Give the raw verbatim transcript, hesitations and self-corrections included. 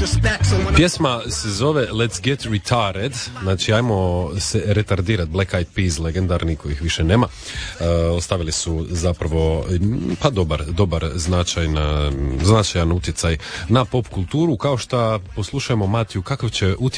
Pjesma se zove Let's Get Retarded, znači ajmo se retardirat. Black Eyed Peas, legendarni kojih više nema, uh, ostavili su zapravo pa dobar, dobar značajan, značajan utjecaj na pop kulturu. Kao što poslušajmo Matiju, kakav će utjecaj